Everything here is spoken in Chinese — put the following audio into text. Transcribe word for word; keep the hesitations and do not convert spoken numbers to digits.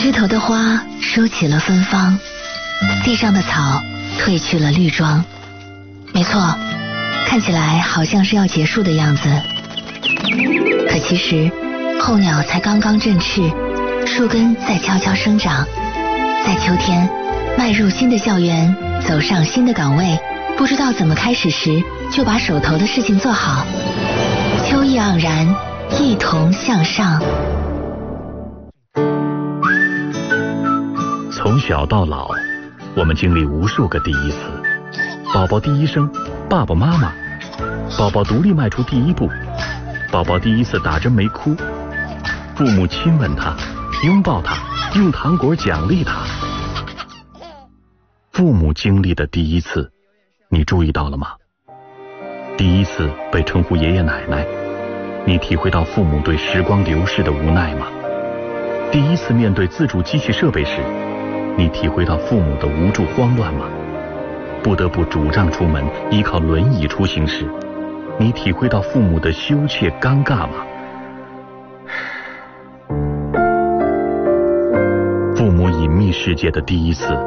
枝头的花收起了芬芳，地上的草褪去了绿装。没错，看起来好像是要结束的样子，可其实候鸟才刚刚振翅，树根在悄悄生长。在秋天迈入新的校园，走上新的岗位，不知道怎么开始时就把手头的事情做好。秋意盎然，一同向上。 从小到老，我们经历无数个第一次。宝宝第一声，爸爸妈妈；宝宝独立迈出第一步；宝宝第一次打针没哭；父母亲吻他，拥抱他，用糖果奖励他。父母经历的第一次，你注意到了吗？第一次被称呼爷爷奶奶，你体会到父母对时光流逝的无奈吗？第一次面对自主机器设备时，你体会到父母的无助慌乱吗？不得不拄杖出门，依靠轮椅出行时，你体会到父母的羞怯尴尬吗？父母隐秘世界的第一次，